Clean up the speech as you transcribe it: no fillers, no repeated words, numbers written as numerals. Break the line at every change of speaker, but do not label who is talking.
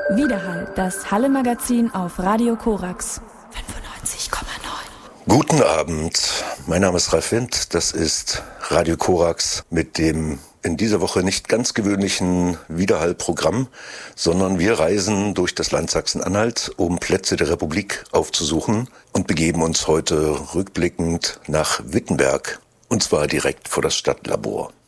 Widerhall, das Halle-Magazin auf Radio Korax 95,9.
Guten Abend, mein Name ist Ralf Wendt, das ist Radio Korax mit dem in dieser Woche nicht ganz gewöhnlichen Widerhall-Programm, sondern wir reisen durch das Land Sachsen-Anhalt, um Plätze der Republik aufzusuchen und begeben uns heute rückblickend nach Wittenberg, und zwar direkt vor das Stadtlabor.